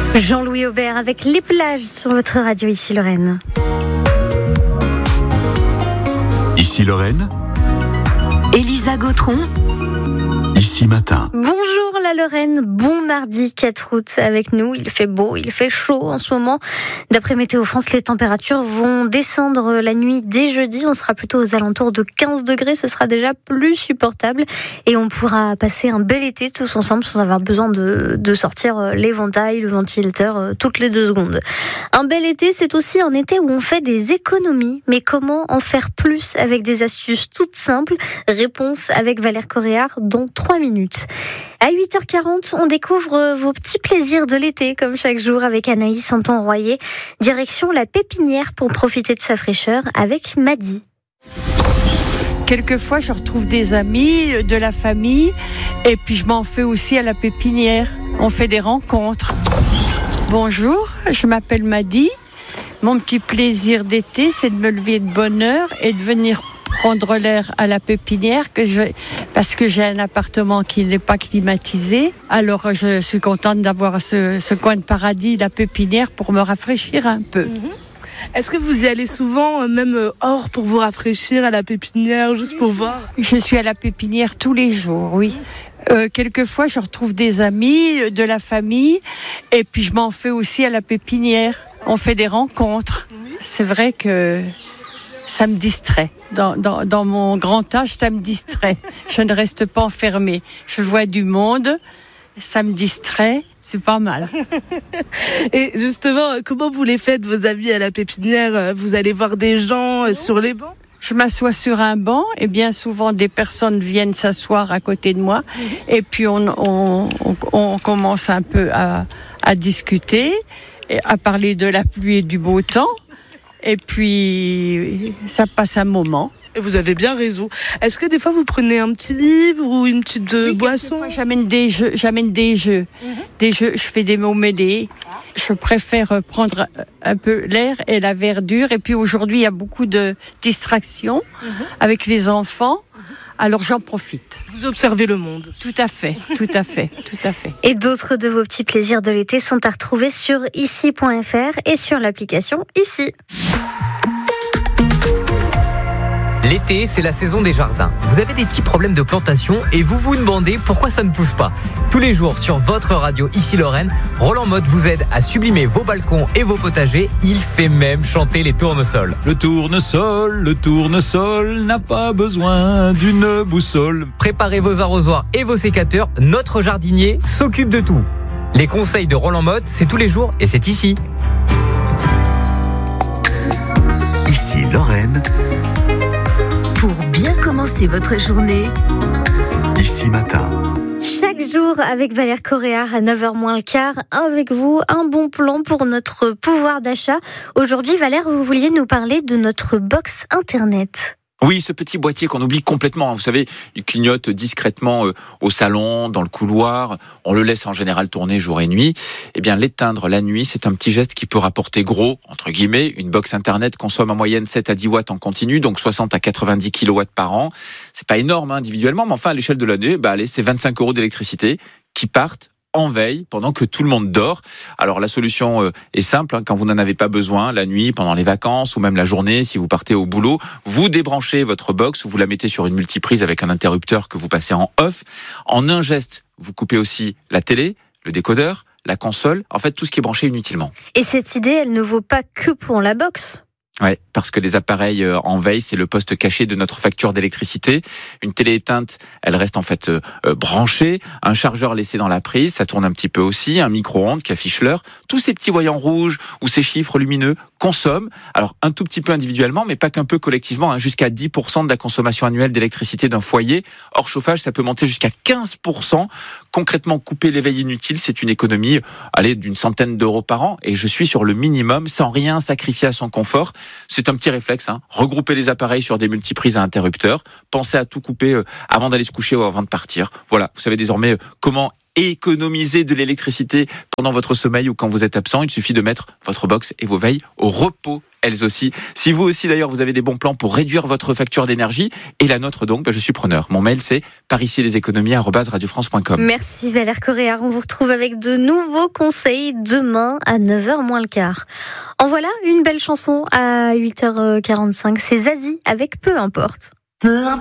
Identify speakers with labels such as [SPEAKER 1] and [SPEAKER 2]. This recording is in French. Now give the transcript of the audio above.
[SPEAKER 1] Jean-Louis Aubert avec Les Plages sur votre radio Ici Lorraine.
[SPEAKER 2] Ici Lorraine,
[SPEAKER 3] Elisa Gautron.
[SPEAKER 2] Ici Matin.
[SPEAKER 1] Bonjour la Lorraine, bon mardi 4 août avec nous. Il fait beau, il fait chaud en ce moment. D'après Météo France, les températures vont descendre la nuit dès jeudi. On sera plutôt aux alentours de 15 degrés. Ce sera déjà plus supportable et on pourra passer un bel été tous ensemble sans avoir besoin de sortir l'éventail, le ventilateur toutes les 2 secondes. Un bel été, c'est aussi un été où on fait des économies. Mais comment en faire plus avec des astuces toutes simples? Réponse avec Valère Coréard dans 3 minutes. À 8h40, on découvre vos petits plaisirs de l'été, comme chaque jour avec Anaïs Santon-Royer. Direction la pépinière pour profiter de sa fraîcheur avec Madi.
[SPEAKER 4] Quelquefois, je retrouve des amis, de la famille, et puis je m'en fais aussi à la pépinière. On fait des rencontres. Bonjour, je m'appelle Madi. Mon petit plaisir d'été, c'est de me lever de bonne heure et de venir prendre l'air à la pépinière parce que j'ai un appartement qui n'est pas climatisé. Alors je suis contente d'avoir ce coin de paradis, la pépinière, pour me rafraîchir un peu.
[SPEAKER 5] Est-ce que vous y allez souvent, même hors, pour vous rafraîchir à la pépinière, juste pour voir?
[SPEAKER 4] Je suis à la pépinière tous les jours, oui. Quelquefois, je retrouve des amis, de la famille, et puis je m'en fais aussi à la pépinière. On fait des rencontres. C'est vrai que ça me distrait. Dans mon grand âge, ça me distrait. Je ne reste pas enfermée. Je vois du monde, ça me distrait, c'est pas mal.
[SPEAKER 5] Et justement, comment vous les faites, vos amis à la pépinière? Vous allez voir des gens sur les bancs?
[SPEAKER 4] Je m'assois sur un banc et bien souvent des personnes viennent s'asseoir à côté de moi. Et puis on commence un peu à discuter, et à parler de la pluie et du beau temps. Et puis, ça passe un moment.
[SPEAKER 5] Et vous avez bien raison. Est-ce que des fois, vous prenez un petit livre ou une petite boisson?
[SPEAKER 4] Quelquefois, j'amène des jeux. Des jeux, je fais des mots mêlés. Je préfère prendre un peu l'air et la verdure. Et puis aujourd'hui, il y a beaucoup de distractions avec les enfants. Alors j'en profite.
[SPEAKER 5] Vous observez le monde.
[SPEAKER 4] Tout à fait.
[SPEAKER 1] Et d'autres de vos petits plaisirs de l'été sont à retrouver sur ici.fr et sur l'application Ici.
[SPEAKER 6] L'été, c'est la saison des jardins. Vous avez des petits problèmes de plantation et vous vous demandez pourquoi ça ne pousse pas. Tous les jours sur votre radio Ici Lorraine, Roland Motte vous aide à sublimer vos balcons et vos potagers. Il fait même chanter les tournesols.
[SPEAKER 2] Le tournesol n'a pas besoin d'une boussole.
[SPEAKER 6] Préparez vos arrosoirs et vos sécateurs, notre jardinier s'occupe de tout. Les conseils de Roland Motte, c'est tous les jours et c'est ici.
[SPEAKER 2] Ici Lorraine,
[SPEAKER 3] Pour bien commencer votre journée,
[SPEAKER 2] Ici Matin.
[SPEAKER 1] Chaque jour avec Valère Coréard à 9h moins le quart, avec vous, un bon plan pour notre pouvoir d'achat. Aujourd'hui, Valère, vous vouliez nous parler de notre box internet.
[SPEAKER 7] Oui, ce petit boîtier qu'on oublie complètement. Vous savez, il clignote discrètement au salon, dans le couloir. On le laisse en général tourner jour et nuit. Eh bien, l'éteindre la nuit, c'est un petit geste qui peut rapporter gros, entre guillemets. Une box internet consomme en moyenne 7 à 10 watts en continu, donc 60 à 90 kilowatts par an. C'est pas énorme individuellement, mais enfin, à l'échelle de l'année, c'est 25 € d'électricité qui partent en veille pendant que tout le monde dort. Alors la solution est simple, quand vous n'en avez pas besoin, la nuit, pendant les vacances ou même la journée, si vous partez au boulot, vous débranchez votre box ou vous la mettez sur une multiprise avec un interrupteur que vous passez en off. En un geste, vous coupez aussi la télé, le décodeur, la console, en fait tout ce qui est branché inutilement.
[SPEAKER 1] Et cette idée, elle ne vaut pas que pour la box.
[SPEAKER 7] Ouais, parce que les appareils en veille, c'est le poste caché de notre facture d'électricité. Une télé éteinte, elle reste en fait branchée. Un chargeur laissé dans la prise, ça tourne un petit peu aussi. Un micro-ondes qui affiche l'heure. Tous ces petits voyants rouges ou ces chiffres lumineux consomment. Alors un tout petit peu individuellement, mais pas qu'un peu collectivement. Jusqu'à 10% de la consommation annuelle d'électricité d'un foyer. Hors chauffage, ça peut monter jusqu'à 15%. Concrètement, couper les veilles inutiles, c'est une économie d'une centaine d'euros par an. Et je suis sur le minimum, sans rien sacrifier à son confort. C'est un petit réflexe, regrouper les appareils sur des multiprises à interrupteurs, pensez à tout couper avant d'aller se coucher ou avant de partir. Voilà, vous savez désormais comment économiser de l'électricité pendant votre sommeil ou quand vous êtes absent. Il suffit de mettre votre box et vos veilles au repos. elles aussi. Si vous aussi d'ailleurs vous avez des bons plans pour réduire votre facture d'énergie et la nôtre donc, je suis preneur. Mon mail c'est pariciesleséconomies@radiofrance.com.
[SPEAKER 1] Merci Valère Coréard. On vous retrouve avec de nouveaux conseils demain à 9h moins le quart. En voilà une belle chanson à 8h45. C'est Zazie avec Peu importe.